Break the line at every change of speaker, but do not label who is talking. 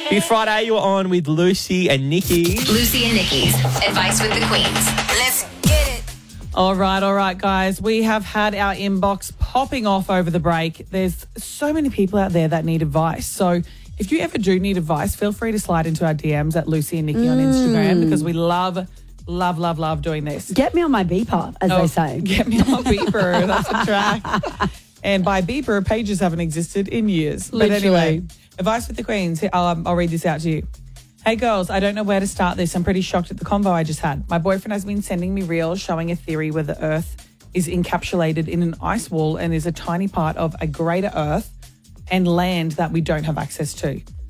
Happy Friday, you're on with Lucy and Nikki.
Lucy and Nikki's Advice with the Queens. Let's get it.
All right, guys. We have had our inbox popping off over the break. There's so many people out there that need advice. So if you ever do need advice, feel free to slide into our DMs at Lucy and Nikki on Instagram because we love doing this.
Get me on my beeper, as they say.
Get me on my beeper. That's a track. And by beeper, pages haven't existed in years. But
Literally.
anyway, Advice with the Queens. I'll read this out to you. Hey, girls, I don't know where to start this. I'm pretty shocked at the convo I just had. My boyfriend has been sending me reels showing a theory where the Earth is encapsulated in an ice wall and is a tiny part of a greater Earth and land that we don't have access to.